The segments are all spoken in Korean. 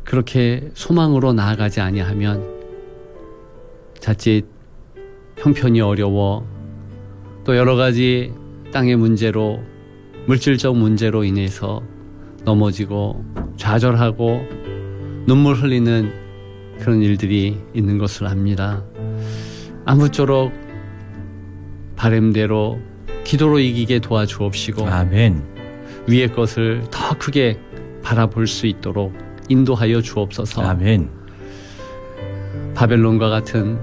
그렇게 소망으로 나아가지 아니하면 자칫 형편이 어려워 또 여러 가지 땅의 문제로 물질적 문제로 인해서 넘어지고 좌절하고 눈물 흘리는 그런 일들이 있는 것을 압니다. 아무쪼록 바람대로 기도로 이기게 도와주옵시고 아멘. 위의 것을 더 크게 바라볼 수 있도록 인도하여 주옵소서. 아멘. 바벨론과 같은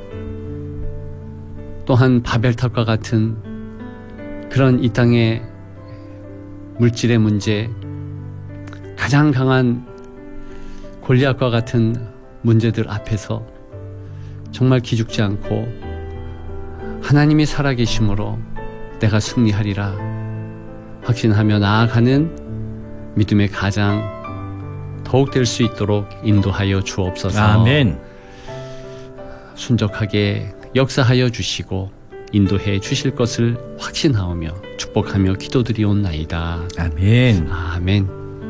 또한 바벨탑과 같은 그런 이 땅의 물질의 문제, 가장 강한 골리앗과 같은 문제들 앞에서 정말 기죽지 않고 하나님이 살아계심으로 내가 승리하리라 확신하며 나아가는 믿음의 가장 더욱 될 수 있도록 인도하여 주옵소서. 아멘. 순적하게 역사하여 주시고 인도해 주실 것을 확신하오며 축복하며 기도드리옵나이다. 아멘. 아멘.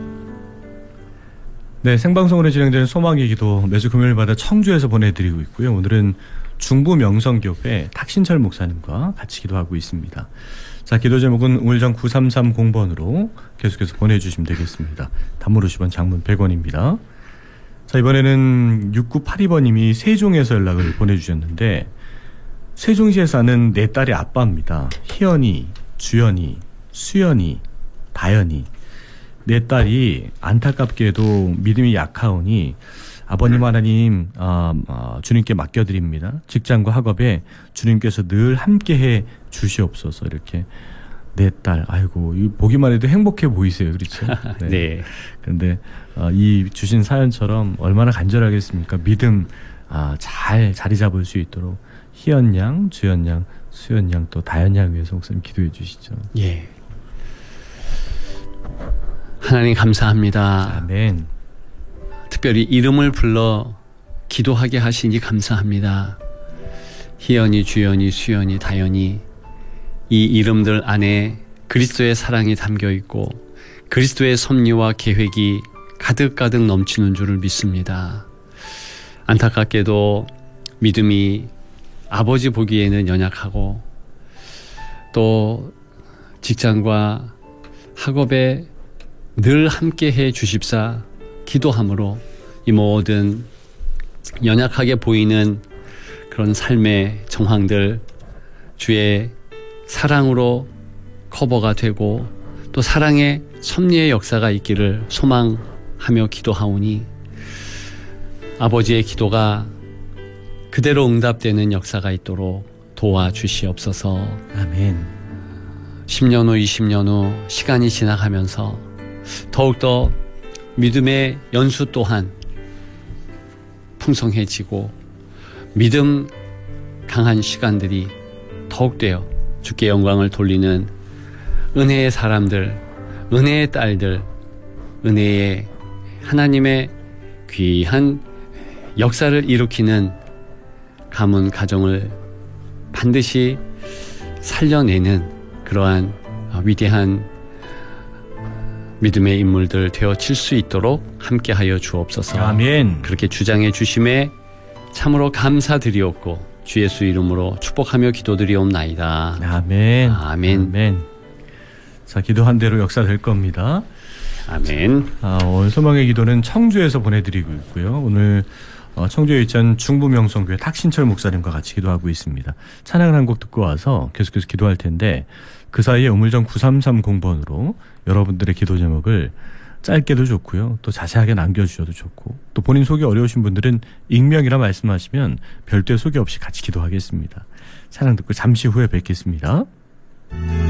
네, 생방송으로 진행되는 소망의 기도 매주 금요일마다 청주에서 보내드리고 있고요. 오늘은 중부 명성교회 탁신철 목사님과 같이 기도하고 있습니다. 자, 기도 제목은 우물정 9330번으로 계속해서 보내주시면 되겠습니다. 단문 50원, 장문 100원입니다. 자, 이번에는 6982번님이 세종에서 연락을 보내주셨는데 세종시에 사는 네 딸의 아빠입니다. 희연이, 주연이, 수연이, 다연이. 네 딸이 안타깝게도 믿음이 약하오니 아버님 하나님 주님께 맡겨드립니다. 직장과 학업에 주님께서 늘 함께해 주시옵소서. 이렇게 네 딸, 아이고 보기만 해도 행복해 보이세요, 그렇죠? 네. 네. 그런데 이 주신 사연처럼 얼마나 간절하겠습니까? 믿음 잘 자리 잡을 수 있도록 희연 양, 주연 양, 수연 양, 또 다연 양 위해서 목사님 기도해 주시죠. 예. 하나님 감사합니다. 아멘. 특별히 이름을 불러 기도하게 하시니 감사합니다. 희연이, 주연이, 수연이, 다연이 이 이름들 안에 그리스도의 사랑이 담겨 있고 그리스도의 섭리와 계획이 가득가득 넘치는 줄을 믿습니다. 안타깝게도 믿음이 아버지 보기에는 연약하고 또 직장과 학업에 늘 함께해 주십사 기도함으로 이 모든 연약하게 보이는 그런 삶의 정황들 주의 사랑으로 커버가 되고 또 사랑의 섭리의 역사가 있기를 소망하며 기도하오니 아버지의 기도가 그대로 응답되는 역사가 있도록 도와주시옵소서. 아멘. 10년 후 20년 후 시간이 지나가면서 더욱더 믿음의 연수 또한 풍성해지고 믿음 강한 시간들이 더욱되어 주께 영광을 돌리는 은혜의 사람들, 은혜의 딸들, 은혜의 하나님의 귀한 역사를 일으키는 가문 가정을 반드시 살려내는 그러한 위대한 믿음의 인물들 되어칠 수 있도록 함께하여 주옵소서. 아멘. 그렇게 주장해 주심에 참으로 감사드리옵고 주 예수 이름으로 축복하며 기도드리옵나이다. 아멘. 아멘. 아멘. 자, 기도한 대로 역사될 겁니다. 아멘. 오늘 소망의 기도는 청주에서 보내드리고 있고요. 오늘 청주에 있던 중부명성교회 탁신철 목사님과 같이 기도하고 있습니다. 찬양을 한 곡 듣고 와서 계속해서 기도할 텐데 그 사이에 우물정 9330번으로 여러분들의 기도 제목을 짧게도 좋고요. 또 자세하게 남겨주셔도 좋고 또 본인 소개 어려우신 분들은 익명이라 말씀하시면 별도의 소개 없이 같이 기도하겠습니다. 찬양 듣고 잠시 후에 뵙겠습니다.